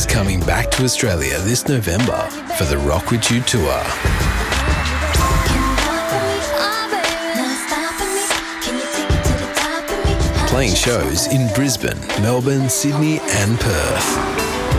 coming back to Australia this November for the Rock With You Tour. Playing shows in Brisbane, Melbourne, Sydney and Perth.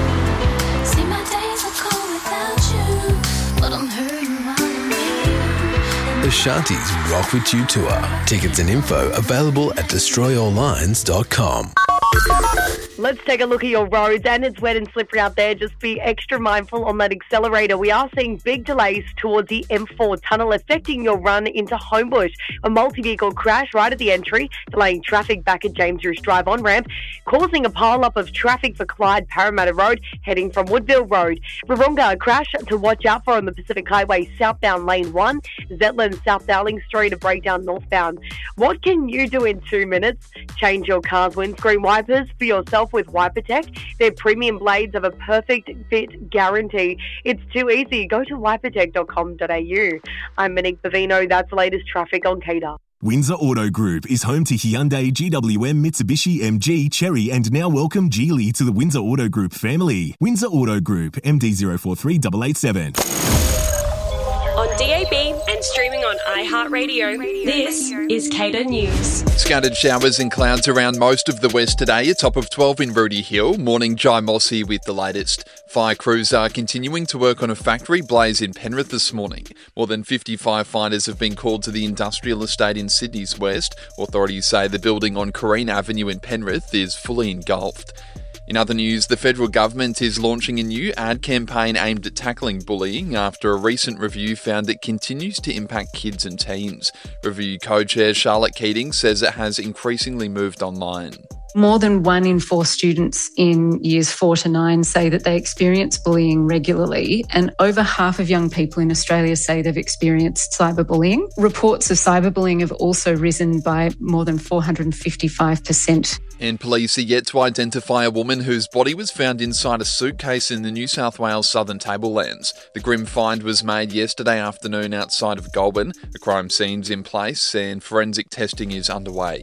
Ashanti's Rock With You Tour. Tickets and info available at destroyallines.com. Let's take a look at your roads, and it's wet and slippery out there. Just be extra mindful on that accelerator. We are seeing big delays towards the M4 tunnel affecting your run into Homebush. A multi-vehicle crash right at the entry, delaying traffic back at James Roos Drive on-ramp, causing a pile-up of traffic for Clyde Parramatta Road, heading from Woodville Road. Wahroonga, a crash to watch out for on the Pacific Highway southbound lane 1. Zetland, South Dowling Street, a breakdown northbound. What can you do in 2 minutes? Change your car's windscreen wipers for yourself with WiperTech. Their premium blades have a perfect fit guarantee. It's too easy. Go to wipertech.com.au. I'm Monique Bavino. That's the latest traffic on CADA. Windsor Auto Group is home to Hyundai, GWM, Mitsubishi, MG, Chery and now welcome Geely to the Windsor Auto Group family. Windsor Auto Group, MD043887. On DAB and streaming on iHeartRadio, this is CADA News. Scattered showers and clouds around most of the west today, a top of 12 in Rooty Hill. Morning, Jai Moss here with the latest. Fire crews are continuing to work on a factory blaze in Penrith this morning. More than 50 firefighters have been called to the industrial estate in Sydney's west. Authorities say the building on Corrine Avenue in Penrith is fully engulfed. In other news, the federal government is launching a new ad campaign aimed at tackling bullying after a recent review found it continues to impact kids and teens. Review co-chair Charlotte Keating says it has increasingly moved online. More than 1 in 4 students in years 4 to 9 say that they experience bullying regularly, and over half of young people in Australia say they've experienced cyberbullying. Reports of cyberbullying have also risen by more than 455%. And police are yet to identify a woman whose body was found inside a suitcase in the New South Wales Southern Tablelands. The grim find was made yesterday afternoon outside of Goulburn. The crime scene's in place and forensic testing is underway.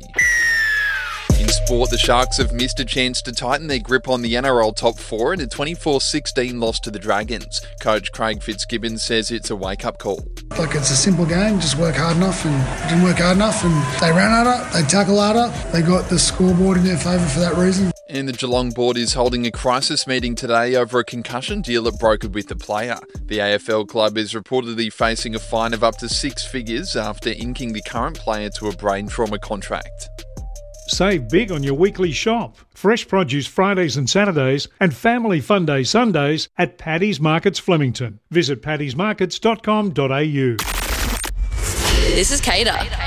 In sport, the Sharks have missed a chance to tighten their grip on the NRL top 4 in a 24-16 loss to the Dragons. Coach Craig Fitzgibbons says it's a wake-up call. It's a simple game, just work hard enough, and it didn't work hard enough, and they ran harder, they tackled harder, they got the scoreboard in their favour for that reason. And the Geelong board is holding a crisis meeting today over a concussion deal it brokered with the player. The AFL club is reportedly facing a fine of up to 6 figures after inking the current player to a brain trauma contract. Save big on your weekly shop. Fresh produce Fridays and Saturdays and Family Fun Day Sundays at Paddy's Markets Flemington. Visit paddysmarkets.com.au. This is CADA.